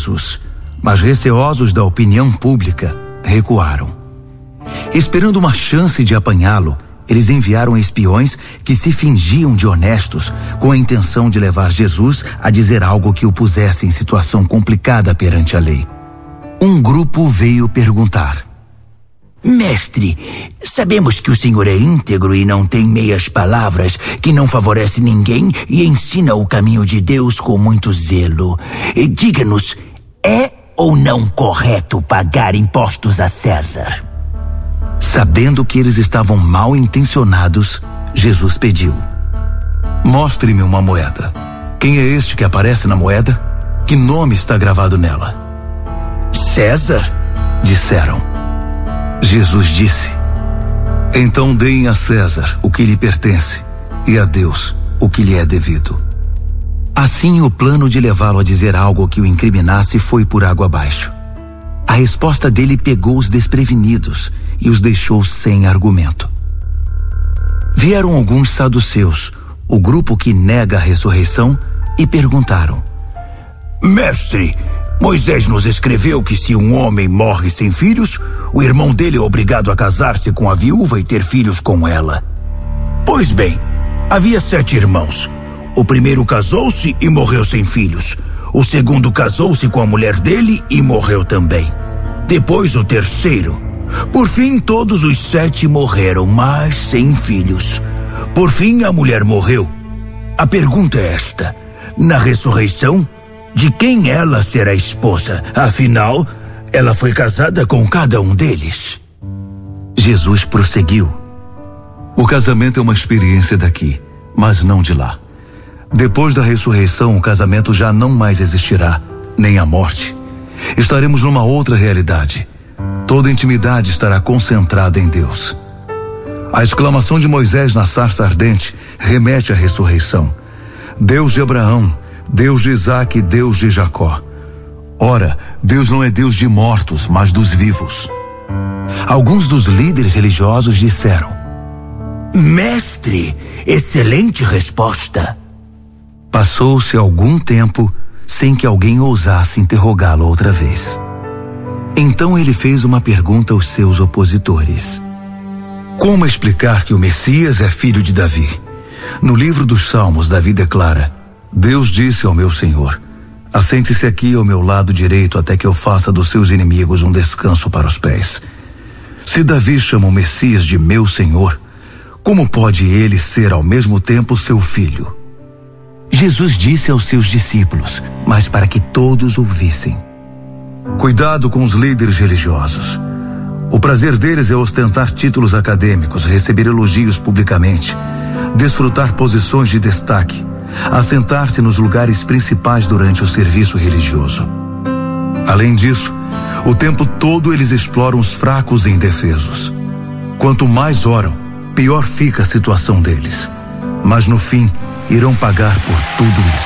Jesus, mas receosos da opinião pública, recuaram. Esperando uma chance de apanhá-lo, eles enviaram espiões que se fingiam de honestos com a intenção de levar Jesus a dizer algo que o pusesse em situação complicada perante a lei. Um grupo veio perguntar: Mestre, sabemos que o senhor é íntegro e não tem meias palavras, que não favorece ninguém e ensina o caminho de Deus com muito zelo. Diga-nos, é ou não correto pagar impostos a César? Sabendo que eles estavam mal intencionados, Jesus pediu: Mostre-me uma moeda. Quem é este que aparece na moeda? Que nome está gravado nela? César, disseram. Jesus disse: Então deem a César o que lhe pertence e a Deus o que lhe é devido. Assim, o plano de levá-lo a dizer algo que o incriminasse foi por água abaixo. A resposta dele pegou os desprevenidos e os deixou sem argumento. Vieram alguns saduceus, o grupo que nega a ressurreição, e perguntaram: Mestre, Moisés nos escreveu que se um homem morre sem filhos, o irmão dele é obrigado a casar-se com a viúva e ter filhos com ela. Pois bem, havia 7 irmãos. O primeiro casou-se e morreu sem filhos. O segundo casou-se com a mulher dele e morreu também. Depois o terceiro. Por fim, todos os 7 morreram, mas sem filhos. Por fim, a mulher morreu. A pergunta é esta: na ressurreição, de quem ela será esposa? Afinal, ela foi casada com cada um deles. Jesus prosseguiu: O casamento é uma experiência daqui, mas não de lá. Depois da ressurreição, o casamento já não mais existirá, nem a morte. Estaremos numa outra realidade. Toda intimidade estará concentrada em Deus. A exclamação de Moisés na sarça ardente remete à ressurreição. Deus de Abraão, Deus de Isaque e Deus de Jacó. Ora, Deus não é Deus de mortos, mas dos vivos. Alguns dos líderes religiosos disseram: Mestre, excelente resposta. Passou-se algum tempo sem que alguém ousasse interrogá-lo outra vez. Então ele fez uma pergunta aos seus opositores: Como explicar que o Messias é filho de Davi? No livro dos Salmos, Davi declara: Deus disse ao meu Senhor: Assente-se aqui ao meu lado direito até que eu faça dos seus inimigos um descanso para os pés. Se Davi chama o Messias de meu Senhor, como pode ele ser ao mesmo tempo seu filho? Jesus disse aos seus discípulos, mas para que todos ouvissem: Cuidado com os líderes religiosos. O prazer deles é ostentar títulos acadêmicos, receber elogios publicamente, desfrutar posições de destaque, assentar-se nos lugares principais durante o serviço religioso. Além disso, o tempo todo eles exploram os fracos e indefesos. Quanto mais oram, pior fica a situação deles. Mas no fim, irão pagar por tudo isso.